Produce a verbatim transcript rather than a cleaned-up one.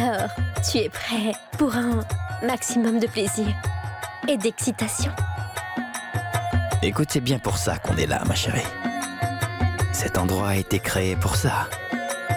Alors, tu es prêt pour un maximum de plaisir et d'excitation? Écoute, c'est bien pour ça qu'on est là, ma chérie. Cet endroit a été créé pour ça.